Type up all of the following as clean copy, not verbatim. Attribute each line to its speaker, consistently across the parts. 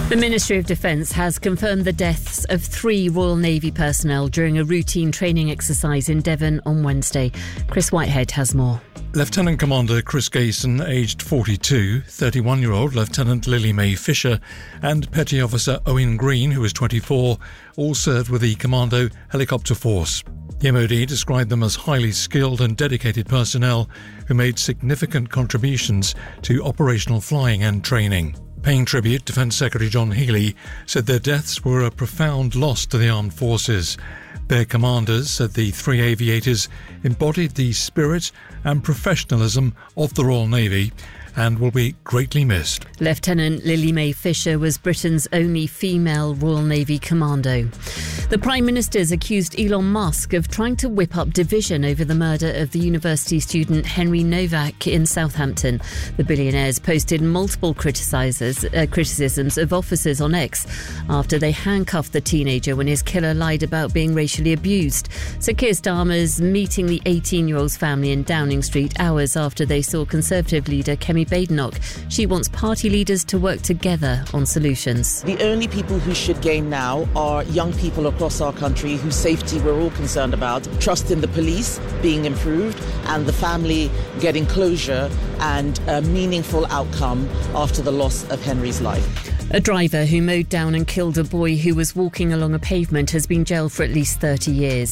Speaker 1: The Ministry of Defence has confirmed the deaths of 3 Royal Navy personnel during a routine training exercise in Devon on Wednesday. Chris Whitehead has more.
Speaker 2: Lieutenant Commander Chris Gayson, aged 42, 31-year-old Lieutenant Lily Mae Fisher and Petty Officer Owen Green, who was 24, all served with the Commando Helicopter Force. The MOD described them as highly skilled and dedicated personnel who made significant contributions to operational flying and training. Paying tribute, Defence Secretary John Healey said their deaths were a profound loss to the armed forces. Their commanders said the 3 aviators embodied the spirit and professionalism of the Royal Navy and will be greatly missed.
Speaker 1: Lieutenant Lily Mae Fisher was Britain's only female Royal Navy commando. The Prime Minister's accused Elon Musk of trying to whip up division over the murder of the university student Henry Novak in Southampton. The billionaire's posted multiple criticisms of officers on X after they handcuffed the teenager when his killer lied about being racially abused. Sir Keir Starmer's meeting the 18-year-old's family in Downing Street hours after they saw Conservative leader Kemi Badenoch. She wants party leaders to work together on solutions.
Speaker 3: The only people who should gain now are young people across our country whose safety we're all concerned about. Trust in the police being improved and the family getting closure and a meaningful outcome after the loss of Henry's life.
Speaker 1: A driver who mowed down and killed a boy who was walking along a pavement has been jailed for at least 30 years.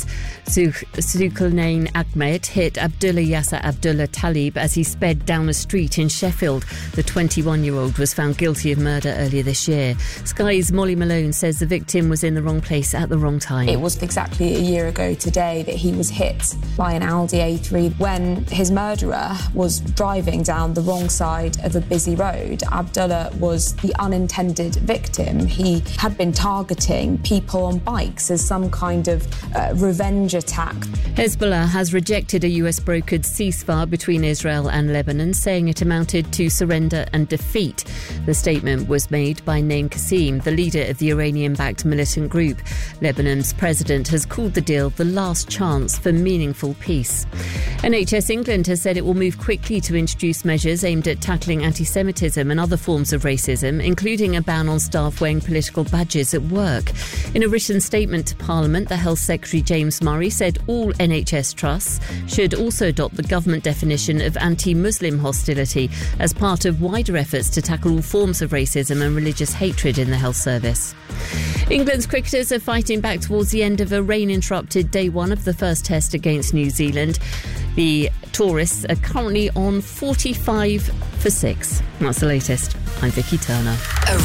Speaker 1: Zulkarnain Ahmed hit Abdullah Yasser Abdullah Talib as he sped down a street in Sheffield. The 21-year-old was found guilty of murder earlier this year. Sky's Molly Malone says the victim was in the wrong place at the wrong time.
Speaker 4: It was exactly a year ago today that he was hit by an Audi A3 when his murderer was driving down the wrong side of a busy road. Abdullah was the unintended victim. He had been targeting people on bikes as some kind of revenge attack.
Speaker 1: Hezbollah has rejected a US-brokered ceasefire between Israel and Lebanon, saying it amounted to surrender and defeat. The statement was made by Naim Qassem, the leader of the Iranian-backed militant group. Lebanon's president has called the deal the last chance for meaningful peace. NHS England has said it will move quickly to introduce measures aimed at tackling anti-Semitism and other forms of racism, including a ban on staff wearing political badges at work. In a written statement to Parliament, the Health Secretary James Murray said all NHS trusts should also adopt the government definition of anti-Muslim hostility as part of wider efforts to tackle all forms of racism and religious hatred in the health service. England's cricketers are fighting back towards the end of a rain-interrupted day 1 of the first test against New Zealand. The tourists are currently on 45 for 6. That's the latest. I'm Vicky Turner.